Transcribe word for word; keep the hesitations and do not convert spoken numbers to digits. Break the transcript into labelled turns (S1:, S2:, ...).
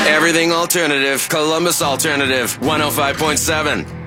S1: Everything alternative. Columbus Alternative one oh five point seven.